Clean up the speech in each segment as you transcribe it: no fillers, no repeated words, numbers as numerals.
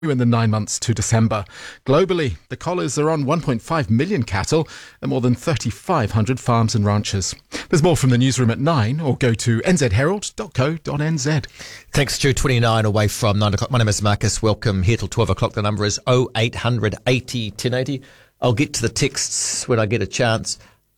In the 9 months to December. Globally, the collars are on 1.5 million cattle and more than 3,500 farms and ranches. There's more from the newsroom at 9 or go to nzherald.co.nz. Thanks, Stu. 29 away from 9 o'clock. My name is Marcus. Welcome here till 12 o'clock. The number is 0800 80 1080. I'll get to the texts when I get a chance.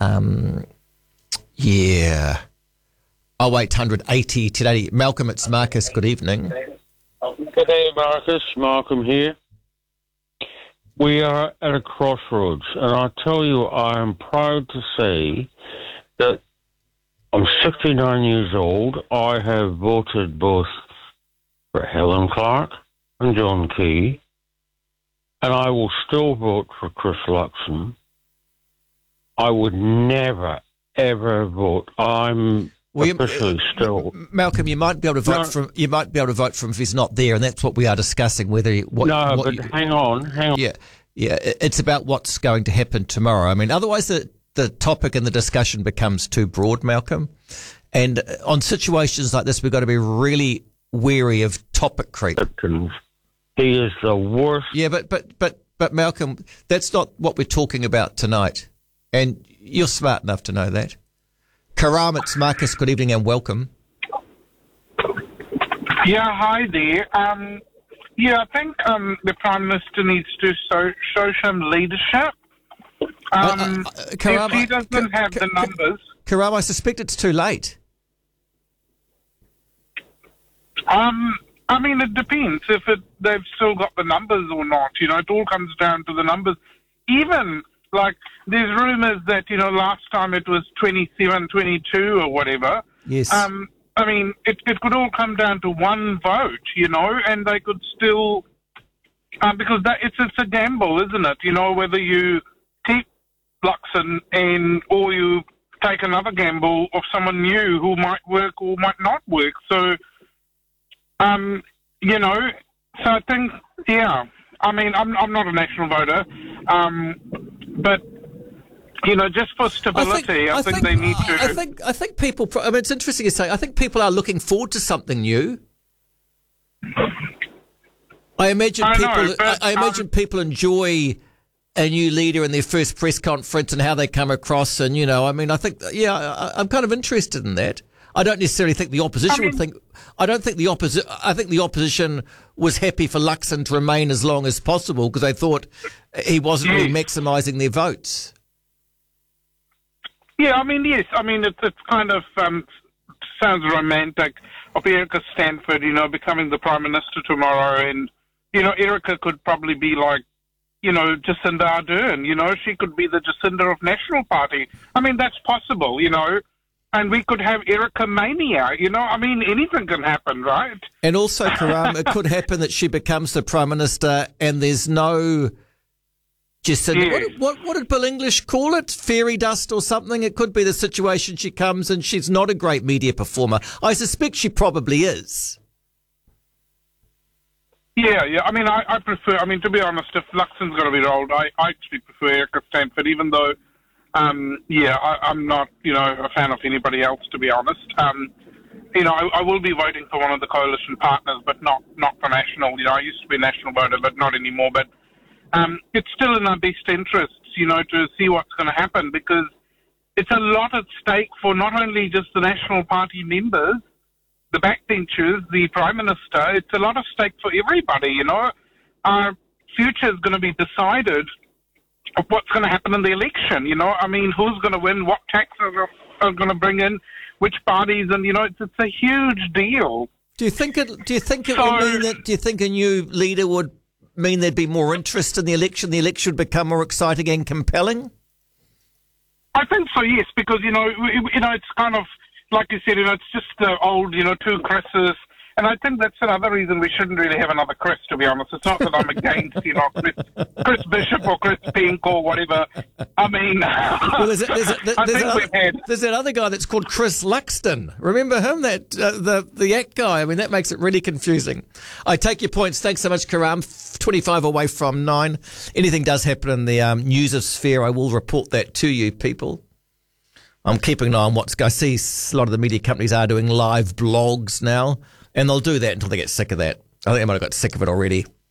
0800 80 1080. Malcolm, it's Marcus. Good evening. Good day, Marcus. Malcolm here. We are at a crossroads, and I tell you, I am proud to say that I'm 69 years old. I have voted both for Helen Clark and John Key, and I will still vote for Chris Luxon. I would never, ever vote. Officially still. Malcolm, you might be able to vote from. You might be able to vote from if he's not there, and that's what we are discussing. Hang on. Yeah. It's about what's going to happen tomorrow. I mean, otherwise the topic and the discussion becomes too broad, Malcolm. And on situations like this, we've got to be really wary of topic creep. He is the worst. Yeah, but Malcolm, that's not what we're talking about tonight, and you're smart enough to know that. Karam, it's Marcus. Good evening and welcome. Yeah, hi there. I think the Prime Minister needs to show some leadership. Karam, if he doesn't have the numbers... Karam, I suspect it's too late. I mean, it depends if they've still got the numbers or not. You know, it all comes down to the numbers. Even... like, there's rumours that, last time it was 27, 22 or whatever. Yes. I mean, it could all come down to one vote, and they could still... because it's a gamble, isn't it? Whether you keep Luxon or you take another gamble of someone new who might work or might not work. So, so I think, yeah. I mean, I'm not a national voter, but just for stability, I think they need to. I think people. I mean, it's interesting you say. I think people are looking forward to something new. I imagine people enjoy a new leader in their first press conference and how they come across, and I think, I'm kind of interested in that. I don't necessarily think the opposition would think. I don't think the opposition. I think the opposition was happy for Luxon to remain as long as possible because they thought he wasn't really maximising their votes. Yeah, I mean, yes. I mean, it's kind of sounds romantic of Erica Stanford, becoming the Prime Minister tomorrow, and Erica could probably be like, Jacinda Ardern. She could be the Jacinda of National Party. I mean, that's possible. And we could have Erica Mania, I mean, anything can happen, right? And also, Karam, it could happen that she becomes the Prime Minister and there's no Jacinda. Yes. What did Bill English call it? Fairy dust or something? It could be the situation she comes and she's not a great media performer. I suspect she probably is. Yeah. I mean, I prefer, to be honest, if Luxon's going to be rolled, I actually prefer Erica Stanford, even though... I'm not, a fan of anybody else, to be honest. I will be voting for one of the coalition partners, but not for national. I used to be a national voter, but not anymore. But it's still in our best interests, to see what's going to happen, because it's a lot at stake for not only just the National Party members, the backbenchers, the Prime Minister. It's a lot at stake for everybody, Our future is going to be decided of what's going to happen in the election, I mean, who's going to win, what taxes are going to bring in, which parties, and it's a huge deal. Do you think it would mean that? Do you think a new leader would mean there'd be more interest in the election? The election would become more exciting and compelling. I think so, yes, because it's kind of like you said, it's just the old, two Chris's. And I think that's another reason we shouldn't really have another Chris, to be honest. It's not that I'm against, Chris Bishop or Chris Pink or whatever. I mean, well, there's that other guy that's called Chris Luxton. Remember him? That the ACT guy. I mean, that makes it really confusing. I take your points. Thanks so much, Karam. 25 away from 9. Anything does happen in the news of sphere, I will report that to you, people. I'm keeping an eye on what's going. I see a lot of the media companies are doing live blogs now. And they'll do that until they get sick of that. I think they might have got sick of it already.